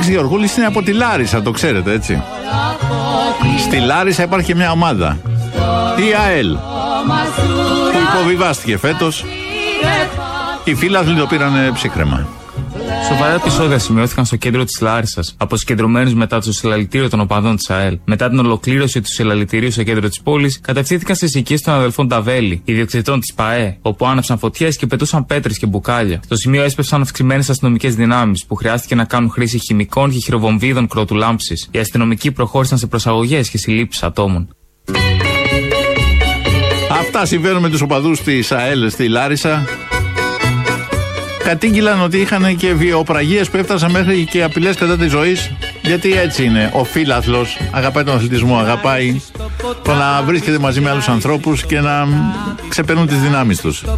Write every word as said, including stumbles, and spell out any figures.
Γεωργούλης είναι από τη Λάρισα, το ξέρετε έτσι. Στη Λάρισα υπάρχει και μια ομάδα, η ΑΕΛ, που υποβιβάστηκε φέτος. Οι φίλαθλοι το πήραν ψύχρεμα. Σοβαρά επεισόδια σημειώθηκαν στο κέντρο της Λάρισσας από συγκεντρωμένους μετά το συλλαλητήριο των οπαδών της ΑΕΛ. Μετά την ολοκλήρωση του συλλαλητηρίου στο κέντρο της πόλης, κατευθύνθηκαν στις οικίες των αδελφών Ταβέλη, ιδιοκτητών της ΠΑΕ, όπου άναψαν φωτιές και πετούσαν πέτρες και μπουκάλια. Στο σημείο έσπευσαν αυξημένες αστυνομικές δυνάμεις που χρειάστηκε να κάνουν χρήση χημικών και χειροβομβίδων κροτουλάμψης. Οι αστυνομικοί προχώρησαν σε προσαγωγές και συλλήψεις ατόμων. Αυτά συμβαίνουν με τους οπαδούς της ΑΕΛ στη Λάρισα. Κατήγγυλαν ότι είχαν και βιοπραγίες που έφτασαν μέχρι και απειλές κατά της ζωής. Γιατί έτσι είναι. Ο φίλαθλος αγαπάει τον αθλητισμό, αγαπάει το να βρίσκεται μαζί με άλλους ανθρώπους και να ξεπερνούν τις δυνάμεις τους.